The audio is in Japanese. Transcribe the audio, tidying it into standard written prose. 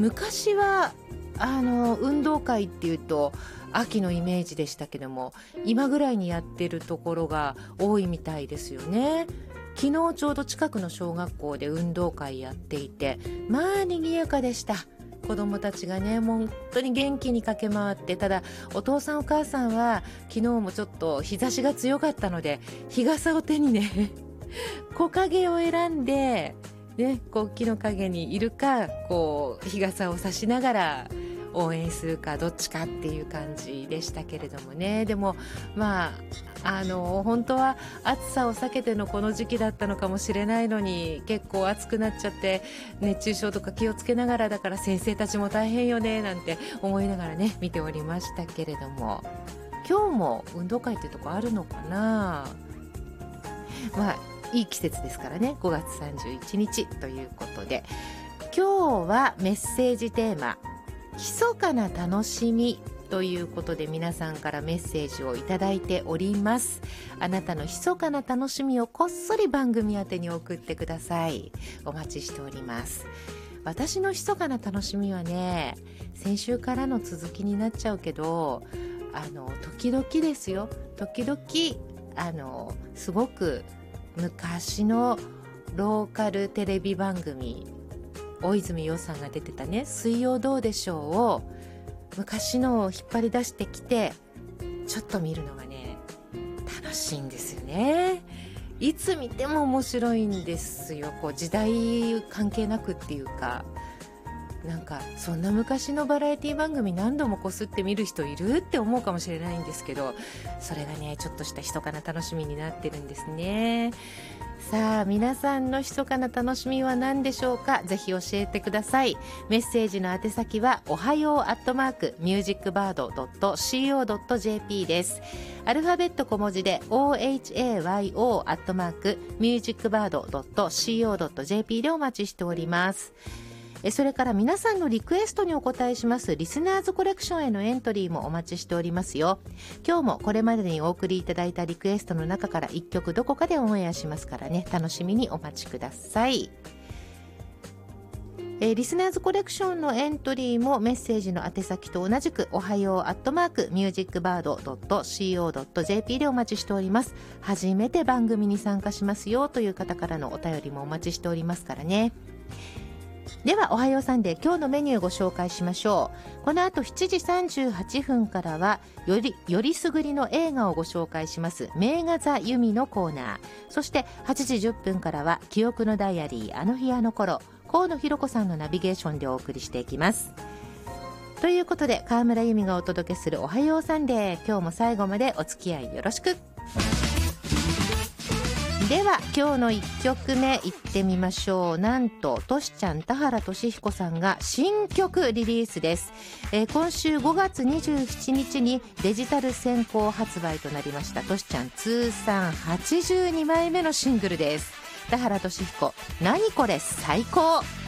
昔は運動会っていうと秋のイメージでしたけども、今ぐらいにやってるところが多いみたいですよね。昨日ちょうど近くの小学校で運動会やっていて、まあ賑やかでした。子供たちがね、もう本当に元気に駆け回って、ただお父さんお母さんは昨日もちょっと日差しが強かったので、日傘を手にね木陰を選んで、ね、こう木の陰にいるか、こう日傘を差しながら応援するか、どっちかっていう感じでしたけれどもね。でもまあ本当は暑さを避けてのこの時期だったのかもしれないのに、結構暑くなっちゃって熱中症とか気をつけながら、だから先生たちも大変よねなんて思いながらね見ておりましたけれども、今日も運動会っていうとこあるのかな。まあいい季節ですからね、5月31日ということで、今日はメッセージテーマ密かな楽しみということで、皆さんからメッセージをいただいております。あなたの密かな楽しみをこっそり番組宛てに送ってください。お待ちしております。私の密かな楽しみはね、先週からの続きになっちゃうけど、時々ですよ、時々すごく昔のローカルテレビ番組、大泉洋さんが出てたね、水曜どうでしょうを昔のを引っ張り出してきてちょっと見るのがね楽しいんですよね。いつ見ても面白いんですよ。こう時代関係なくっていうか、なんかそんな昔のバラエティ番組何度もこすって見る人いるって思うかもしれないんですけど、それがねちょっとした密かな楽しみになってるんですね。さあ皆さんの密かな楽しみは何でしょうか。ぜひ教えてください。メッセージの宛先はおはよう@musicbird.co.jp です。アルファベット小文字で ohayo@musicbird.co.jp でお待ちしております。それから皆さんのリクエストにお答えしますリスナーズコレクションへのエントリーもお待ちしておりますよ。今日もこれまでにお送りいただいたリクエストの中から1曲どこかでオンエアしますからね、楽しみにお待ちください。リスナーズコレクションのエントリーもメッセージの宛先と同じくおはよう@musicbird.co.jp でお待ちしております。初めて番組に参加しますよという方からのお便りもお待ちしておりますからね。ではおはようサンデー、今日のメニューご紹介しましょう。この後7時38分からはよりすぐりの映画をご紹介します名画座由美のコーナー、そして8時10分からは記憶のダイアリーあの日あの頃、河野弘子さんのナビゲーションでお送りしていきます。ということで川村由美がお届けするおはようサンデー、今日も最後までお付き合いよろしく。では今日の1曲目いってみましょう。なんとトシちゃん田原俊彦さんが新曲リリースです。今週5月27日にデジタル先行発売となりましたトシちゃん通算82枚目のシングルです。田原俊彦、何これ最高。